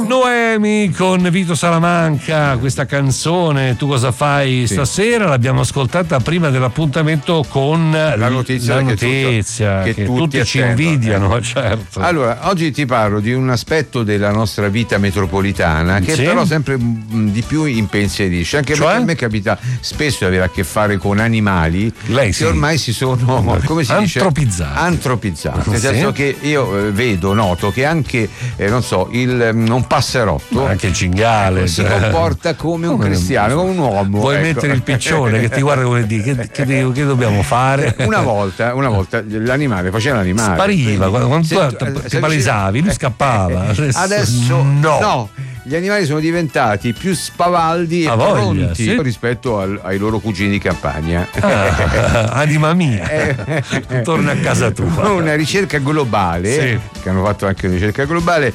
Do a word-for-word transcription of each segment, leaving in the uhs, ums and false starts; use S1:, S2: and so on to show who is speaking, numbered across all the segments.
S1: Noemi con Vito Salamanca, questa canzone Tu cosa fai sì. stasera? L'abbiamo ascoltata prima dell'appuntamento con
S2: la notizia,
S1: la
S2: notizia
S1: che, tutto, che,
S2: che tutti,
S1: tutti ci
S2: attendono,
S1: invidiano,
S2: eh.
S1: certo.
S2: Allora, oggi ti parlo di un aspetto della nostra vita metropolitana che
S1: sì.
S2: però sempre di più impensierisce, anche
S1: cioè?
S2: perché a me capita spesso di avere a che fare con animali
S1: Lei
S2: che
S1: sì.
S2: ormai si sono, come si
S1: antropizzati.
S2: dice? Antropizzati. Nel
S1: sì.
S2: senso che io eh, vedo, noto che anche, eh, non so, il un passerotto,
S1: anche il cinghiale,
S2: si comporta come un cristiano, come un uomo.
S1: Vuoi
S2: ecco.
S1: mettere il piccione che ti guarda come dice che, che, che, che dobbiamo fare?
S2: Una volta, una volta l'animale faceva l'animale.
S1: Spariva, quando, quando
S2: se,
S1: tu ti palesavi, lui scappava. Adesso,
S2: adesso
S1: no.
S2: no. Gli animali sono diventati più spavaldi e
S1: voglia,
S2: pronti
S1: sì.
S2: rispetto al, ai loro cugini di campagna.
S1: Ah, anima mia, torna a casa tua.
S2: Una ricerca globale,
S1: sì.
S2: che hanno fatto anche una ricerca globale,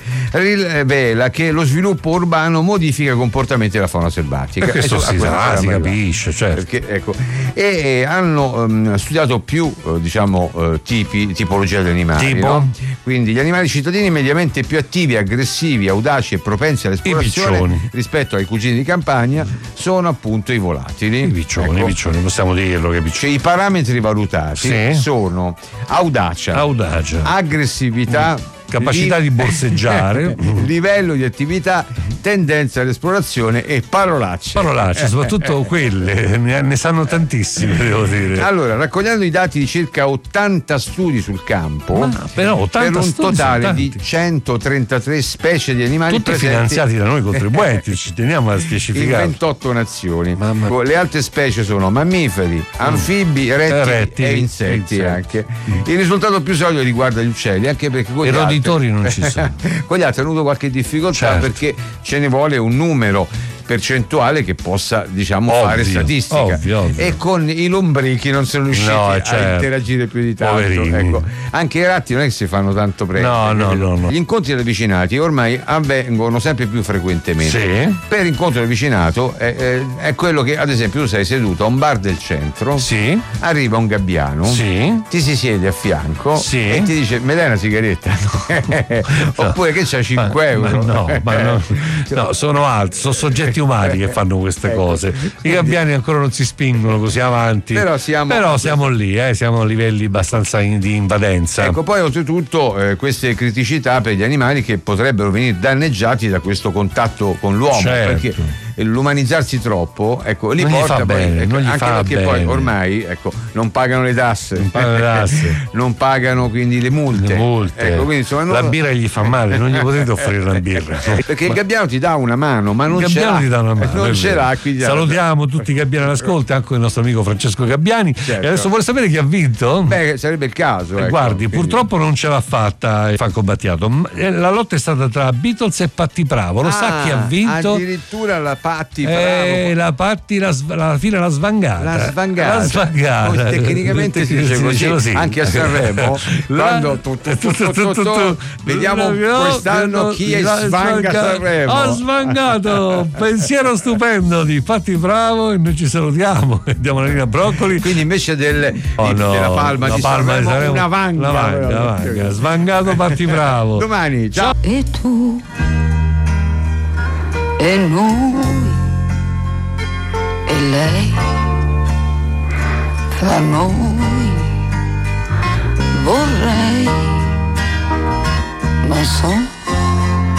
S2: rivela che lo sviluppo urbano modifica i comportamenti della fauna selvatica.
S1: E questo si, sa, si capisce, certo.
S2: Perché, ecco, e hanno um, studiato più uh, diciamo uh, tipi, tipologia di animali.
S1: Tipo?
S2: No? Quindi gli animali cittadini mediamente più attivi, aggressivi, audaci e propensi all'esplorazione rispetto ai cugini di campagna sono appunto i volatili.
S1: I piccioni, ecco. i piccioni, possiamo dirlo che piccioni.
S2: Cioè, i parametri valutati
S1: sì.
S2: sono audacia,
S1: audacia.
S2: aggressività,
S1: mm. capacità di borseggiare,
S2: livello di attività, tendenza all'esplorazione e parolacce.
S1: Parolacce, soprattutto quelle, ne, ne sanno tantissime, devo dire.
S2: Allora, raccogliendo i dati di circa ottanta studi sul campo,
S1: Ma però ottanta
S2: per un
S1: studi
S2: totale di centotrentatré specie di animali
S1: tutti
S2: presenti,
S1: finanziati da noi contribuenti, ci teniamo a specificare.
S2: In ventotto nazioni.
S1: Mamma.
S2: Le altre specie sono mammiferi, anfibi, rettili,
S1: rettili
S2: e insetti, insetti anche.
S1: Mm.
S2: Il risultato più solido riguarda gli uccelli, anche perché con gli altri
S1: roditori non ci sono.
S2: con gli altri hanno avuto qualche difficoltà,
S1: certo.
S2: perché ce ne vuole un numero percentuale che possa, diciamo,
S1: ovvio,
S2: fare statistica,
S1: ovvio, ovvio.
S2: e con i lombrichi non sono riusciti
S1: no,
S2: a
S1: certo.
S2: interagire più di tanto. Ecco. Anche i ratti non è che si fanno tanto prendere.
S1: No, no, no, no.
S2: Gli incontri ravvicinati ormai avvengono sempre più frequentemente.
S1: Sì.
S2: Per incontro ravvicinato è, è, è quello che, ad esempio, tu sei seduto a un bar del centro,
S1: sì.
S2: arriva un gabbiano,
S1: sì.
S2: ti si siede a fianco, sì. e ti dice: me dai una sigaretta? Oppure che c'ha cinque euro?
S1: Ma no, ma no, no, sono altri, sono soggetti umani che fanno queste
S2: ecco.
S1: cose. I gabbiani ancora non si spingono così avanti,
S2: però siamo,
S1: però siamo lì, eh, siamo a livelli abbastanza in, di invadenza.
S2: Ecco, poi oltretutto eh, queste criticità per gli animali che potrebbero venire danneggiati da questo contatto con l'uomo,
S1: certo.
S2: perché l'umanizzarsi troppo, ecco, li
S1: non
S2: porta
S1: gli fa
S2: poi,
S1: bene,
S2: ecco,
S1: non gli
S2: anche
S1: fa
S2: perché
S1: bene.
S2: poi ormai, ecco, non pagano le tasse,
S1: non pagano, le tasse.
S2: non pagano quindi le multe,
S1: le multe.
S2: Ecco, quindi, insomma, non...
S1: la birra gli fa male, non gli potete offrire una birra,
S2: perché il gabbiano ti dà una mano, ma non
S1: il
S2: ce l'ha,
S1: ti dà una mano,
S2: non ce l'ha, quindi
S1: salutiamo tutti i gabbiani all'ascolto, anche il nostro amico Francesco Gabbiani.
S2: Certo.
S1: E adesso vuole sapere chi ha vinto?
S2: Beh, sarebbe il caso, ecco.
S1: Guardi,
S2: quindi...
S1: purtroppo non ce l'ha fatta Franco Battiato. La lotta è stata tra Beatles e Patti Bravo. Lo
S2: ah,
S1: sa chi ha vinto?
S2: Addirittura la Patti Bravo.
S1: Eh, la Patti la, alla fine l'ha svangata.
S2: La svangata.
S1: La svangata.
S2: Poi, tecnicamente si dice così, così, anche a Sanremo, quando tu, tu, tu, tu, tu, tu, tu, vediamo quest'anno chi è svanga Sanremo.
S1: Ha svangato. Pensiero stupendo di Patti Bravo, e noi ci salutiamo e diamo la linea Broccoli.
S2: Quindi invece del,
S1: oh
S2: di,
S1: no,
S2: della palma,
S1: la
S2: di,
S1: palma
S2: Sanremo,
S1: di Sanremo,
S2: una vanga,
S1: una vanga, una vanga. Svangato Patti Bravo.
S2: Domani, ciao.
S3: E tu e noi e lei, fra noi vorrei, ma so